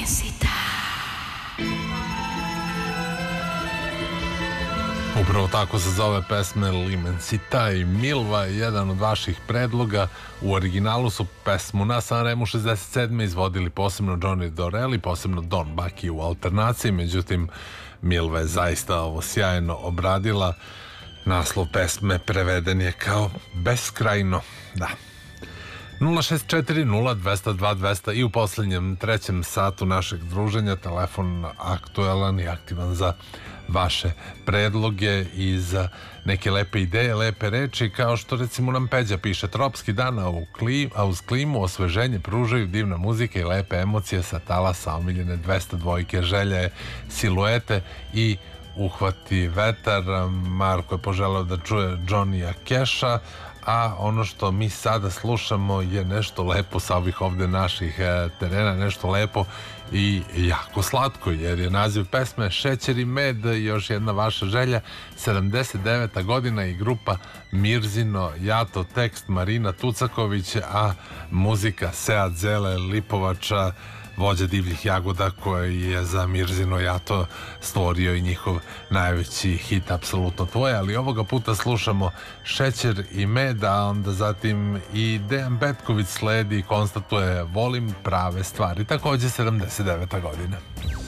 Upravo tako se zove pesme L'Immensità i Milva je jedan od vaših predloga. U originalu su pesmu na Sanremu 67. izvodili posebno Johnny Dorelli, posebno Don Bucky u alternaciji, međutim Milva je zaista ovo sjajno obradila. Naslov pesme preveden je kao Beskrajno. Da. 064 0202 200 i u posljednjem trećem satu našeg druženja telefon aktuelan i aktivan za vaše predloge i za neke lepe ideje, lepe reči, kao što recimo nam Peđa piše: tropski dan, a uz klimu osveženje pružaju divna muzika i lepe emocije sa talasa omiljene 202 želje, siluete i uhvati vetar. Marko je poželeo da čuje Johnny Keša, a ono što mi sada slušamo je nešto lepo sa ovih ovde naših terena, nešto lepo i jako slatko, jer je naziv pesme Šećer i med, još jedna vaša želja. 79. godina i grupa Mirzino Jato, tekst Marina Tucaković, a muzika Sead Zele Lipovača, vođa divljih jagoda, koji je za Mirzino Jato stvorio i njihov najveći hit Apsolutno tvoje, ali ovoga puta slušamo Šećer i med, a onda zatim i Dejan Betković sledi i konstatuje Volim prave stvari, takođe 79. godina.